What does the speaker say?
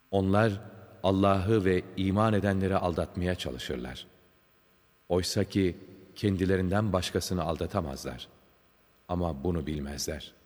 Onlar Allah'ı ve iman edenleri aldatmaya çalışırlar. Oysa ki kendilerinden başkasını aldatamazlar. Ama bunu bilmezler.